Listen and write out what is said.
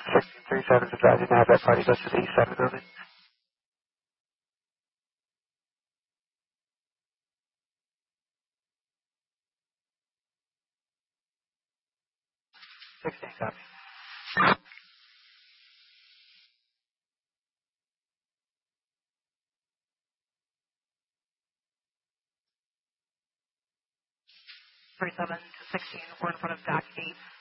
1637 is advising to have that party go to the east side of the building. 16 copy. Three 7 to 16, we're in front of Dock 8.